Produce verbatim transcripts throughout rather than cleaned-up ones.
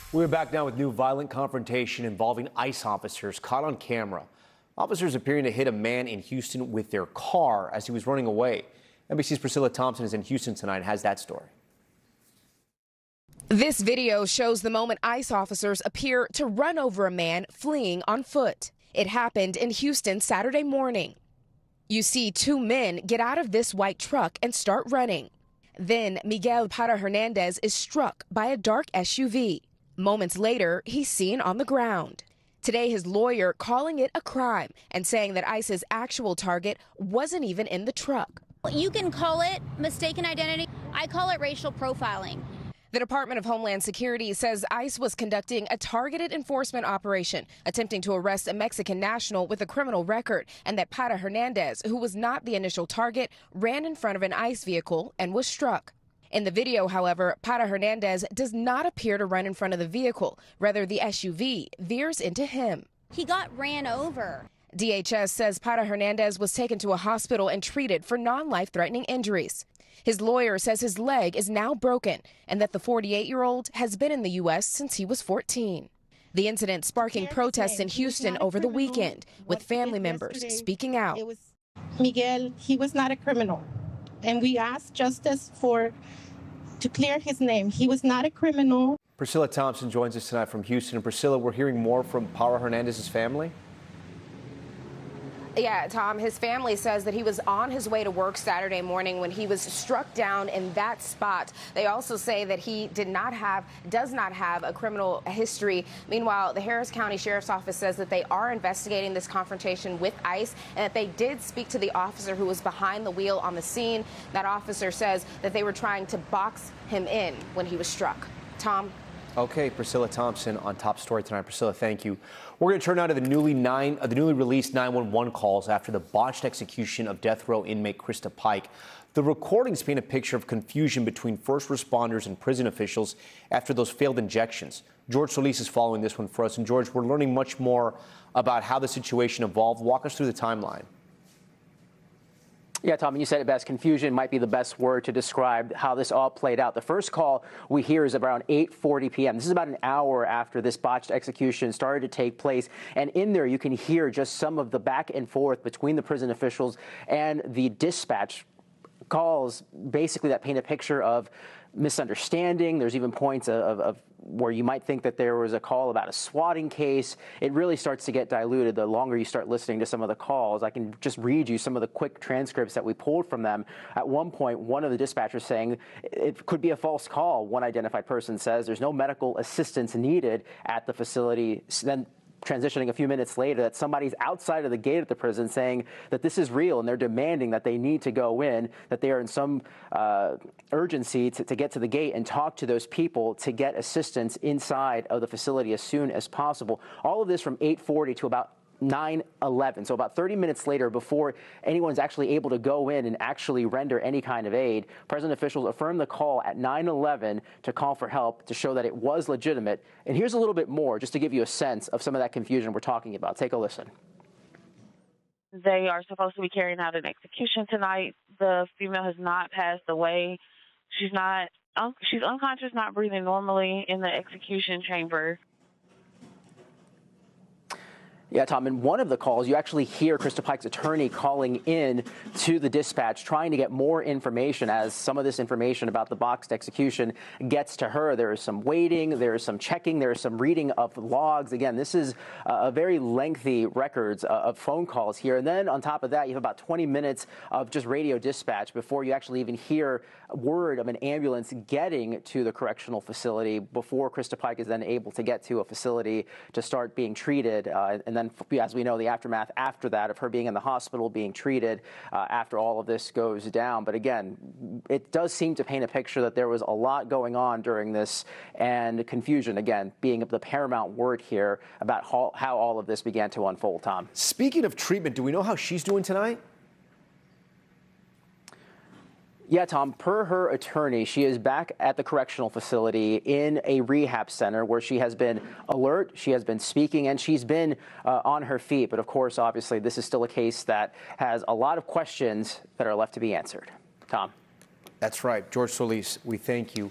We're back now with new violent confrontation involving ICE officers caught on camera. Officers appearing to hit a man in Houston with their car as he was running away. N B C's Priscilla Thompson is in Houston tonight and has that story. This video shows the moment ICE officers appear to run over a man fleeing on foot. It happened in Houston Saturday morning. You see two men get out of this white truck and start running. Then Miguel Para Hernandez is struck by a dark S U V. Moments later, he's seen on the ground. Today, his lawyer calling it a crime and saying that ICE's actual target wasn't even in the truck. You can call it mistaken identity. I call it racial profiling. The Department of Homeland Security says ICE was conducting a targeted enforcement operation, attempting to arrest a Mexican national with a criminal record, and that Para Hernandez, who was not the initial target, ran in front of an ICE vehicle and was struck. In the video, however, Para Hernandez does not appear to run in front of the vehicle. Rather, the S U V veers into him. He got ran over. D H S says Para Hernandez was taken to a hospital and treated for non-life-threatening injuries. His lawyer says his leg is now broken and that the forty-eight-year-old has been in the U S since he was fourteen. The incident sparking protests in Houston over the weekend, with family members speaking out. It was Miguel, he was not a criminal, and we asked justice for to clear his name. He was not a criminal. Priscilla Thompson joins us tonight from Houston. And Priscilla, we're hearing more from Para Hernandez's family. Yeah, Tom, his family says that he was on his way to work Saturday morning when he was struck down in that spot. They also say that he did not have, does not have a criminal history. Meanwhile, the Harris County Sheriff's Office says that they are investigating this confrontation with ICE and that they did speak to the officer who was behind the wheel on the scene. That officer says that they were trying to box him in when he was struck. Tom? Okay, Priscilla Thompson on Top Story tonight. Priscilla, thank you. We're going to turn now to the newly nine, uh, the newly released nine one one calls after the botched execution of death row inmate Krista Pike. The recordings paint a picture of confusion between first responders and prison officials after those failed injections. George Solis is following this one for us. And George, we're learning much more about how the situation evolved. Walk us through the timeline. Yeah, Tom, you said it best. Confusion might be the best word to describe how this all played out. The first call we hear is around eight forty p m This is about an hour after this botched execution started to take place. And in there, you can hear just some of the back and forth between the prison officials and the dispatch calls, basically that paint a picture of misunderstanding. There's even points of, of, of where you might think that there was a call about a swatting case. It really starts to get diluted the longer you start listening to some of the calls. I can just read you some of the quick transcripts that we pulled from them. At one point, one of the dispatchers saying it could be a false call. One identified person says there's no medical assistance needed at the facility. Then transitioning a few minutes later, that somebody's outside of the gate at the prison saying that this is real and they're demanding that they need to go in, that they are in some uh, urgency to, to get to the gate and talk to those people to get assistance inside of the facility as soon as possible. All of this from eight forty to about nine eleven, so about thirty minutes later, before anyone's actually able to go in and actually render any kind of aid. Prison officials affirmed the call at nine eleven to call for help to show that it was legitimate. And here's a little bit more, just to give you a sense of some of that confusion we're talking about. Take a listen. They are supposed to be carrying out an execution tonight. The female has not passed away. She's not, un- she's unconscious, not breathing normally in the execution chamber. Yeah, Tom, in one of the calls, you actually hear Krista Pike's attorney calling in to the dispatch, trying to get more information as some of this information about the boxed execution gets to her. There is some waiting, there is some checking, there is some reading of logs. Again, this is a very lengthy records of phone calls here. And then on top of that, you have about twenty minutes of just radio dispatch before you actually even hear word of an ambulance getting to the correctional facility before Krista Pike is then able to get to a facility to start being treated. Uh, and then, as we know, the aftermath after that of her being in the hospital, being treated uh, after all of this goes down. But again, it does seem to paint a picture that there was a lot going on during this, and confusion, again, being the paramount word here about how, how all of this began to unfold, Tom. Speaking of treatment, do we know how she's doing tonight? Yeah, Tom, per her attorney, she is back at the correctional facility in a rehab center where she has been alert, she has been speaking, and she's been uh, on her feet. But of course, obviously, this is still a case that has a lot of questions that are left to be answered. Tom. That's right. George Solis, we thank you.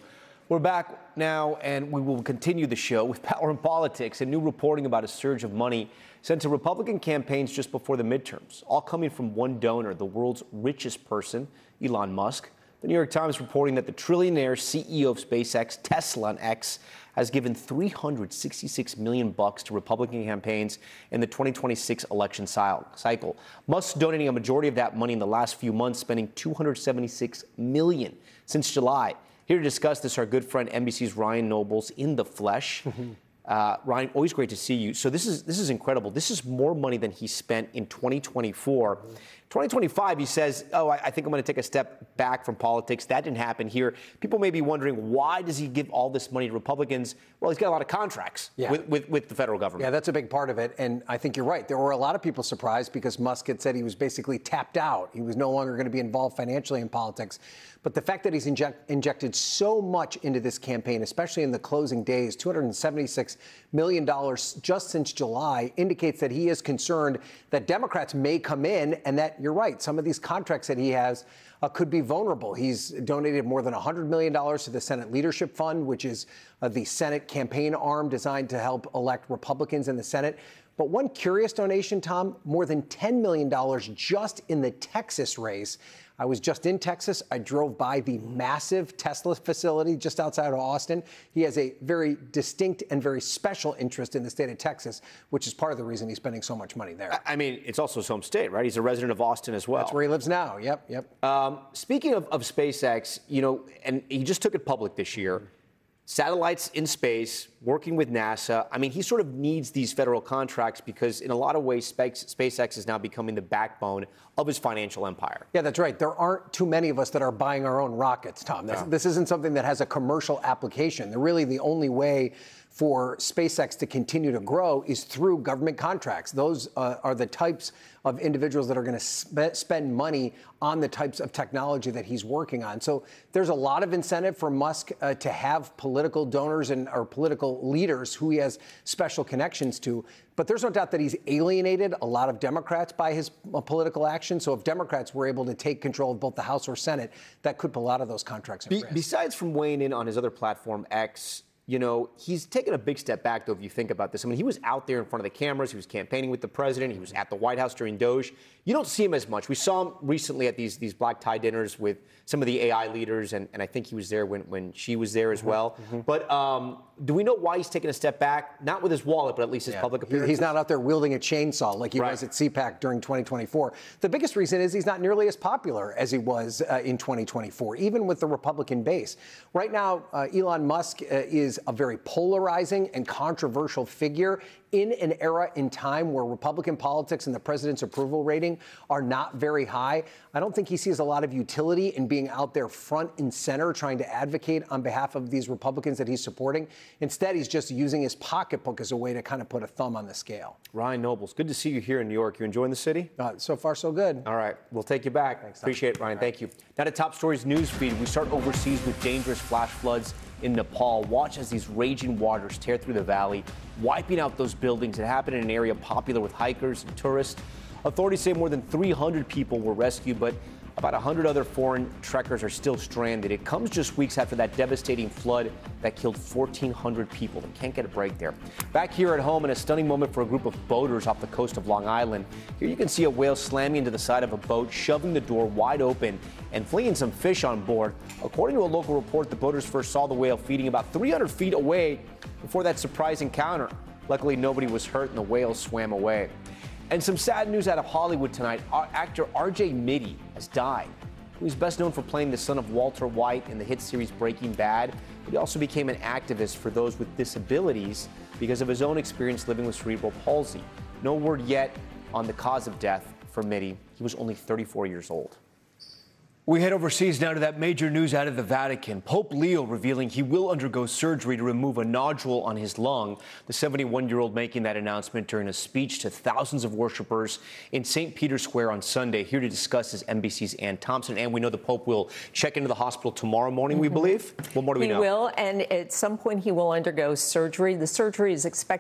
We're back now, and we will continue the show with Power and Politics and new reporting about a surge of money sent to Republican campaigns just before the midterms, all coming from one donor, the world's richest person, Elon Musk. The New York Times reporting that the trillionaire C E O of SpaceX, Tesla on X, has given three hundred sixty-six million bucks to Republican campaigns in the twenty twenty-six election cycle. Musk donating a majority of that money in the last few months, spending two hundred seventy-six million dollars since July. Here to discuss this, our good friend N B C's Ryan Nobles in the flesh. Mm-hmm. Uh, Ryan, always great to see you. So this is this is incredible. This is more money than he spent in twenty twenty-four. Mm-hmm. twenty twenty-five, he says, oh, I, I think I'm going to take a step back from politics. That didn't happen here. People may be wondering, why does he give all this money to Republicans? Well, he's got a lot of contracts yeah. with, with, with the federal government. Yeah, that's a big part of it. And I think you're right. There were a lot of people surprised because Musk had said he was basically tapped out. He was no longer going to be involved financially in politics. But the fact that he's inject, injected so much into this campaign, especially in the closing days, two hundred seventy-six million dollars just since July, indicates that he is concerned that Democrats may come in and that, you're right, some of these contracts that he has uh, could be vulnerable. He's donated more than one hundred million dollars to the Senate Leadership Fund, which is uh, the Senate campaign arm designed to help elect Republicans in the Senate. But one curious donation, Tom, more than ten million dollars just in the Texas race. I was just in Texas. I drove by the massive Tesla facility just outside of Austin. He has a very distinct and very special interest in the state of Texas, which is part of the reason he's spending so much money there. I mean, it's also his home state, right? He's a resident of Austin as well. That's where he lives now. Yep, yep. Um, speaking of, of SpaceX, you know, and he just took it public this year. Satellites in space, working with NASA. I mean, he sort of needs these federal contracts because in a lot of ways, Space, SpaceX is now becoming the backbone of his financial empire. Yeah, that's right. There aren't too many of us that are buying our own rockets, Tom. This, no. this isn't something that has a commercial application. They're really the only way for SpaceX to continue to grow is through government contracts. Those uh, are the types of individuals that are going to sp- spend money on the types of technology that he's working on. So there's a lot of incentive for Musk uh, to have political donors and or political leaders who he has special connections to. But there's no doubt that he's alienated a lot of Democrats by his uh, political action. So if Democrats were able to take control of both the House or Senate, that could put a lot of those contracts at Be- risk. Besides from weighing in on his other platform, X, you know, he's taken a big step back, though, if you think about this. I mean, he was out there in front of the cameras. He was campaigning with the president. He was at the White House during Doge. You don't see him as much. We saw him recently at these these black tie dinners with some of the A I leaders, and, and I think he was there when, when she was there as mm-hmm, well. Mm-hmm. But um, do we know why he's taken a step back? Not with his wallet, but at least his yeah. public appearances? He's not out there wielding a chainsaw like he right. was at CPAC during twenty twenty-four. The biggest reason is he's not nearly as popular as he was uh, in twenty twenty-four, even with the Republican base. Right now, uh, Elon Musk uh, is a very polarizing and controversial figure in an era in time where Republican politics and the president's approval rating are not very high. I don't think he sees a lot of utility in being out there front and center trying to advocate on behalf of these Republicans that he's supporting. Instead, he's just using his pocketbook as a way to kind of put a thumb on the scale. Ryan Nobles, good to see you here in New York. You enjoying the city? Uh, so far, so good. All right. We'll take you back. Thanks, Appreciate it, Ryan. Right. Thank you. Now to Top Stories news feed. We start overseas with dangerous flash floods in Nepal. Watch as these raging waters tear through the valley, wiping out those buildings. It happened in an area popular with hikers and tourists. Authorities say more than three hundred people were rescued, but about one hundred other foreign trekkers are still stranded. It comes just weeks after that devastating flood that killed fourteen hundred people. They can't get a break there. Back here at home, in a stunning moment for a group of boaters off the coast of Long Island. Here you can see a whale slamming into the side of a boat, shoving the door wide open and flinging some fish on board. According to a local report, the boaters first saw the whale feeding about three hundred feet away before that surprise encounter. Luckily, nobody was hurt and the whale swam away. And some sad news out of Hollywood tonight. Our actor R J Mitte has died. He was best known for playing the son of Walter White in the hit series Breaking Bad, but he also became an activist for those with disabilities because of his own experience living with cerebral palsy. No word yet on the cause of death for Mitte. He was only thirty-four years old. We head overseas now to that major news out of the Vatican. Pope Leo revealing he will undergo surgery to remove a nodule on his lung. The seventy-one-year-old making that announcement during a speech to thousands of worshipers in Saint Peter's Square on Sunday. Here to discuss is N B C's Ann Thompson. And we know the Pope will check into the hospital tomorrow morning, mm-hmm. we believe. What more do we he know? He will, and at some point he will undergo surgery. The surgery is expected